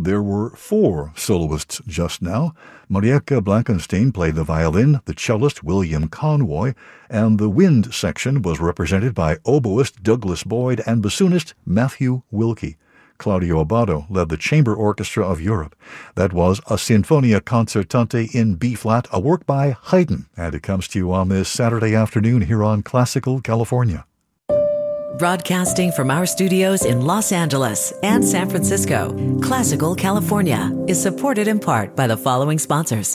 There were 4 soloists just now. Marieke Blankenstein played the violin, the cellist William Conroy, and the wind section was represented by oboist Douglas Boyd and bassoonist Matthew Wilkie. Claudio Abbado led the Chamber Orchestra of Europe. That was a Sinfonia Concertante in B-flat, a work by Haydn, and it comes to you on this Saturday afternoon here on Classical California. Broadcasting from our studios in Los Angeles and San Francisco, Classical California is supported in part by the following sponsors.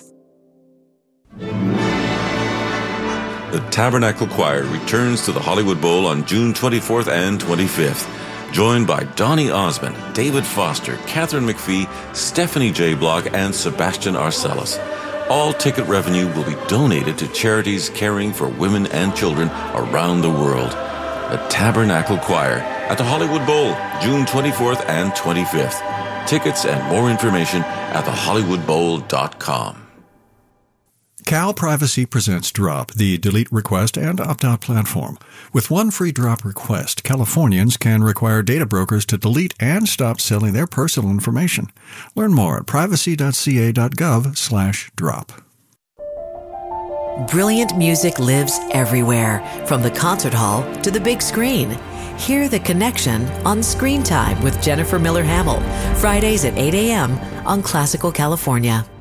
The Tabernacle Choir returns to the Hollywood Bowl on June 24th and 25th. Joined by Donny Osmond, David Foster, Catherine McPhee, Stephanie J. Block, and Sebastian Arcellus. All ticket revenue will be donated to charities caring for women and children around the world. The Tabernacle Choir at the Hollywood Bowl, June 24th and 25th. Tickets and more information at thehollywoodbowl.com. Cal Privacy presents Drop, the delete request and opt-out platform. With one free drop request, Californians can require data brokers to delete and stop selling their personal information. Learn more at privacy.ca.gov/drop. Brilliant music lives everywhere, from the concert hall to the big screen. Hear the connection on Screen Time with Jennifer Miller Hamill, Fridays at 8 a.m. on Classical California.